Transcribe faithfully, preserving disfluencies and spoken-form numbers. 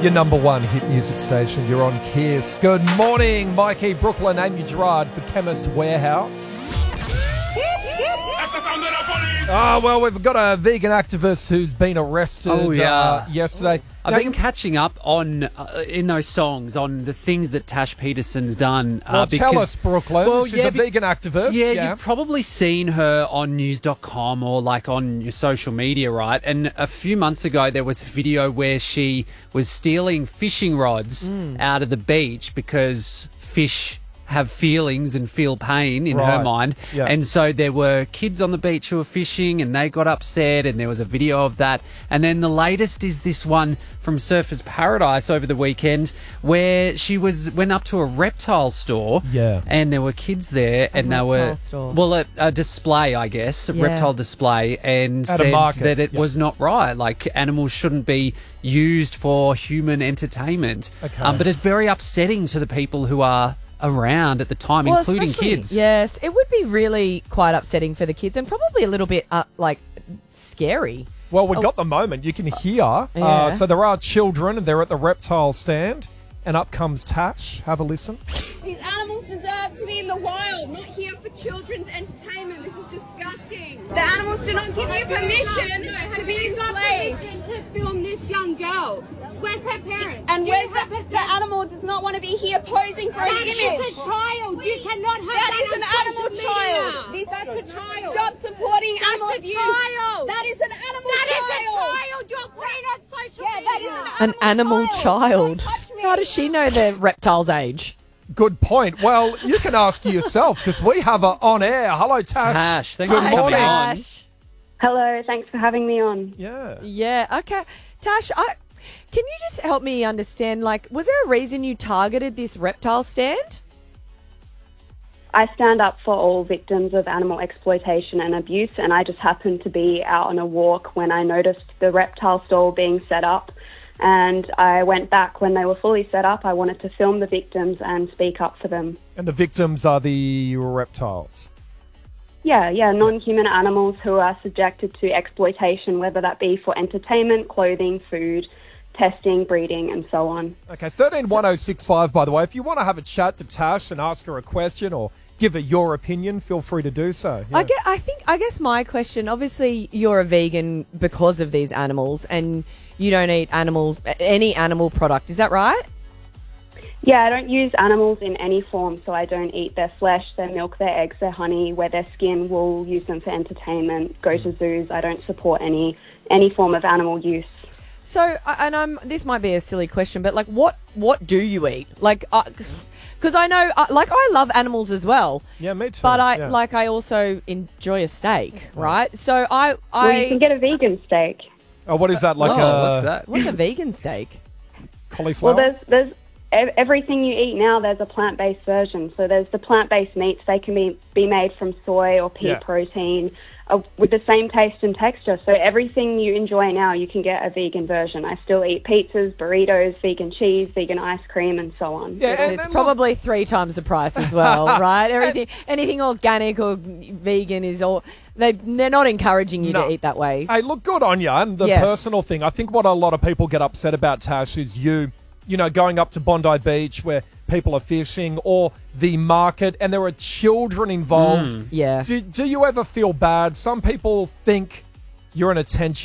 Your number one hit music station. You're on Kiss. Good morning, Mikey, Brooklyn, Amy Gerard for Chemist Warehouse. Oh, well, we've got a vegan activist who's been arrested oh, yeah. uh, yesterday. I've now, been catching up on uh, in those songs on the things that Tash Peterson's done. Uh, well, because, tell us, Brooklyn. Well, She's yeah, a be, vegan activist. Yeah, yeah, you've probably seen her on news dot com or like on your social media, right? And a few months ago, there was a video where she was stealing fishing rods mm. out of the beach because fish have feelings and feel pain in right. her mind. Yeah. And so there were kids on the beach who were fishing and they got upset and there was a video of that. And then the latest is this one from Surfers Paradise over the weekend where she was went up to a reptile store yeah. and there were kids there a and they were, store. well, a, a display, I guess, a yeah. reptile display and At said that it yeah. was not right. Like animals shouldn't be used for human entertainment. Okay. Um, but it's very upsetting to the people who are around at the time, well, including kids. Yes, it would be really quite upsetting for the kids and probably a little bit uh, like scary. Well, we oh. got the moment. You can hear. Yeah. Uh, so there are children and they're at the reptile stand and up comes Tash. Have a listen. These animals deserve to be in the wild, not here for children's entertainment. This is disgusting. The animals do not give you permission no, to be you got enslaved. permission to film this young girl? Where's her parents? And Do where's you the, have a- the animal does not want to be here posing for That an image. is a child. You cannot have That that is an on animal social child. media. This, That's a child. Stop supporting animal That's a abuse. child. That is an animal That is child. a child. You're putting on social Yeah, that is media. an An animal child. Don't touch me. How does she know the reptile's age? Good point. Well, you can ask yourself because we have her on air. Hello, Tash. Tash, thanks Good for coming morning. on. Tash. Hello, thanks for having me on. Yeah. Yeah, okay. Tash, I, can you just help me understand, like, was there a reason you targeted this reptile stand? I stand up for all victims of animal exploitation and abuse, and I just happened to be out on a walk when I noticed the reptile stall being set up. And I went back when they were fully set up. I wanted to film the victims and speak up for them. And the victims are the reptiles. Yeah, yeah, non-human animals who are subjected to exploitation, whether that be for entertainment, clothing, food, testing, breeding, and so on. Okay, thirteen one oh six five, by the way. If you want to have a chat to Tash and ask her a question or give her your opinion, feel free to do so. Yeah. I, get, I think, I guess my question, obviously you're a vegan because of these animals and you don't eat animals, any animal product, is that right? Yeah, I don't use animals in any form, so I don't eat their flesh, their milk, their eggs, their honey, wear their skin, wool, use them for entertainment, go to zoos. I don't support any any form of animal use. So, and I'm, this might be a silly question, but like what, what do you eat? Like, because I know, uh, like I love animals as well. Yeah, me too. But I, yeah. like I also enjoy a steak, right? So I, I. Well, you can get a vegan steak. Oh, what is that, like oh, uh, what's that? What's a vegan steak? cauliflower? Well, there's there's ev- everything you eat now. There's a plant-based version. So there's the plant-based meats. They can be be made from soy or pea Yeah. protein, uh, with the same taste and texture. So everything you enjoy now, you can get a vegan version. I still eat pizzas, burritos, vegan cheese, vegan ice cream, and so on. Yeah, and, It's and probably three times the price as well, right? Everything, anything organic or vegan is all they they're not encouraging you No. to eat that way. Hey, look, good on you. And the Yes. personal thing, I think what a lot of people get upset about, Tash, is you, you know, going up to Bondi Beach where people are fishing or the market and there are children involved. Yeah. Do, do you ever feel bad? Some people think you're an attention